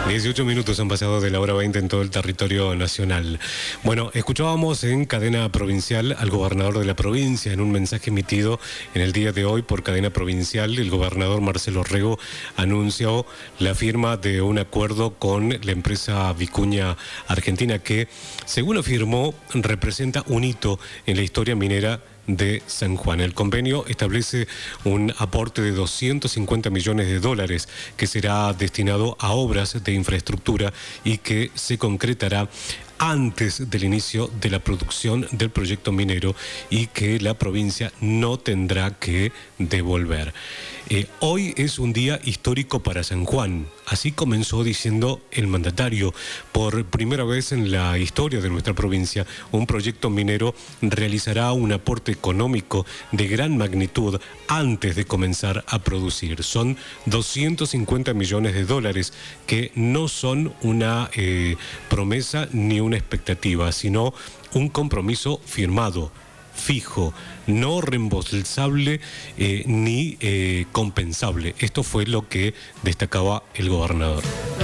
18 minutos han pasado de la hora 20 en todo el territorio nacional. Bueno, escuchábamos en cadena provincial al gobernador de la provincia en un mensaje emitido en el día de hoy por cadena provincial. El gobernador Marcelo Rego anunció la firma de un acuerdo con la empresa Vicuña Argentina que, según afirmó, representa un hito en la historia minera de San Juan. El convenio establece un aporte de 250 millones de dólares que será destinado a obras de infraestructura y que se concretará antes del inicio de la producción del proyecto minero y que la provincia no tendrá que devolver. Hoy es un día histórico para San Juan, así comenzó diciendo el mandatario. Por primera vez en la historia de nuestra provincia, un proyecto minero realizará un aporte económico de gran magnitud antes de comenzar a producir. Son 250 millones de dólares que no son una promesa ni una expectativa, sino un compromiso firmado, fijo, no reembolsable ni compensable. Esto fue lo que destacaba el gobernador.